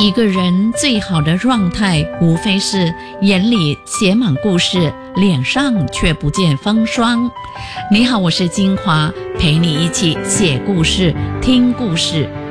一个人最好的状态，无非是眼里写满故事，脸上却不见风霜。你好，我是金华，陪你一起写故事，听故事。